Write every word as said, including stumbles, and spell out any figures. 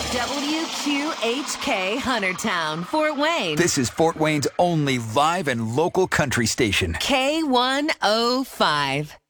W Q H K Huntertown, Fort Wayne. This is Fort Wayne's only live and local country station. K one oh five.